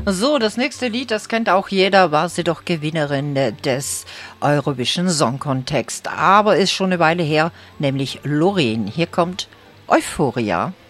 So, das nächste Lied, das kennt auch jeder, war sie doch Gewinnerin des Eurovision Song Contest, aber ist schon eine Weile her, nämlich Loreen. Hier kommt Euphoria.